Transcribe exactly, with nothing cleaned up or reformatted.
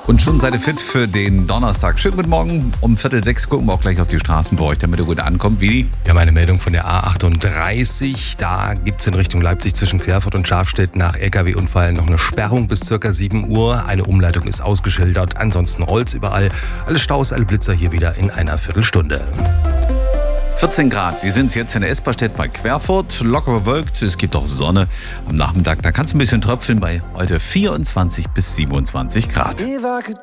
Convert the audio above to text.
Und schon seid ihr fit für den Donnerstag. Schönen guten Morgen. Um Viertel sechs gucken wir auch gleich auf die Straßen für euch, damit ihr gut ankommt. Wie? Wir haben eine Meldung von der A achtunddreißig. Da gibt es in Richtung Leipzig zwischen Querfurt und Schafstedt nach L K W-Unfall noch eine Sperrung bis circa sieben Uhr. Eine Umleitung ist ausgeschildert. Ansonsten rollt's überall. Alle Staus, alle Blitzer hier wieder in einer Viertelstunde. vierzehn Grad, die sind jetzt in der Esperstedt bei Querfurt. Locker bewölkt, es gibt auch Sonne am Nachmittag. Da kann es ein bisschen tröpfeln bei heute vierundzwanzig bis siebenundzwanzig Grad.